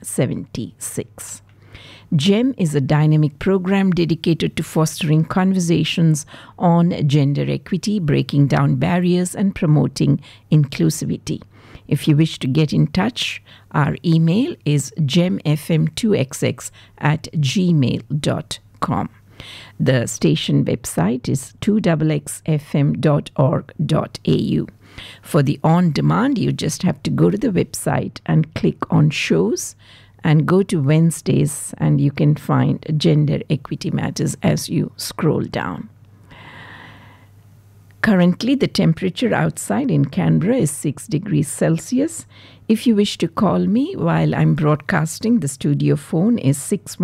1976. GEM is a dynamic program dedicated to fostering conversations on gender equity, breaking down barriers, and promoting inclusivity. If you wish to get in touch, our email is gemfm2xx@gmail.com. The station website is 2xxfm.org.au. For the on-demand, you just have to go to the website and click on shows and go to Wednesdays, and you can find Gender Equity Matters as you scroll down. Currently, the temperature outside in Canberra is 6 degrees Celsius. If you wish to call me while I'm broadcasting, the studio phone is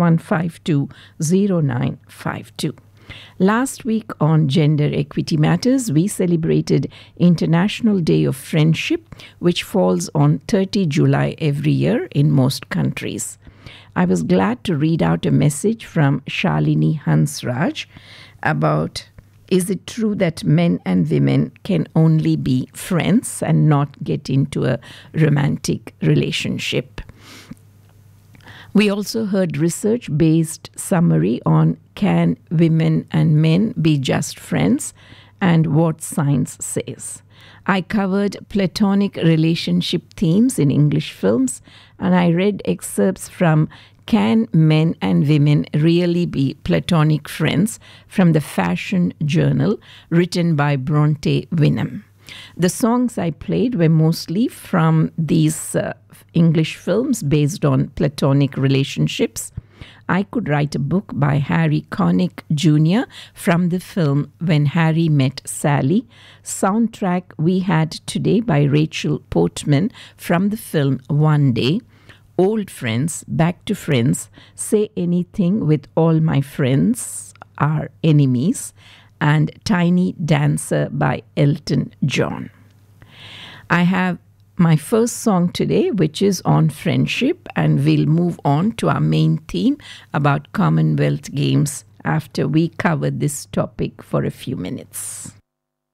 61520952. Last week on Gender Equity Matters, we celebrated International Day of Friendship, which falls on 30 July every year in most countries. I was glad to read out a message from Shalini Hansraj about, is it true that men and women can only be friends and not get into a romantic relationship? We also heard research-based summary on can women and men be just friends and what science says. I covered platonic relationship themes in English films, and I read excerpts from Can Men and Women Really Be Platonic Friends from the Fashion Journal, written by Bronte Winham. The songs I played were mostly from these English films based on platonic relationships. I could write a book by Harry Connick Jr. from the film When Harry Met Sally. Soundtrack We Had Today by Rachel Portman from the film One Day. Old Friends, Back to Friends, Say Anything with All My Friends Are Enemies, and Tiny Dancer by Elton John. I have my first song today, which is on friendship, and we'll move on to our main theme about Commonwealth Games after we cover this topic for a few minutes.